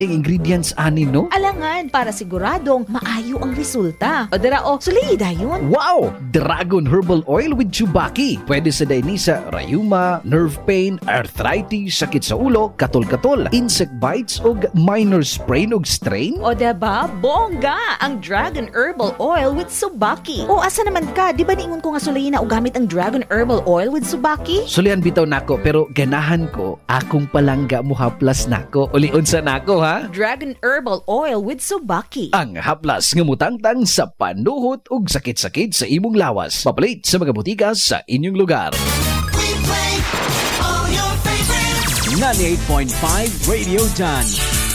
ingredients ani no? Alangan para siguradong maayo ang resulta. O dara sulay dayon. Wow! Dragon Herbal Oil with Tsubaki. Pwede sa daini sa rayuma, nerve pain, arthritis, sakit sa ulo, katol-katol, insect bites o minor sprain o strain. O diba? Bongga ang Dragon Herbal Oil with Tsubaki. O asa naman ka? Di ba niingon ko nga sulayin na o gamit ang Dragon Herbal Oil with Tsubaki? Sulian bitaw nako pero ganahan ko akong palangga mo haplas nako. Uliun sa nako ha? Dragon Herbal Oil with Tsubaki. Ang haplas nga mutangtang sa panuhot ug sakit-sakit sa imong lawas. Papalit sa mga butika sa inyong lugar. We play all your favorites. 98.5 Radio Done.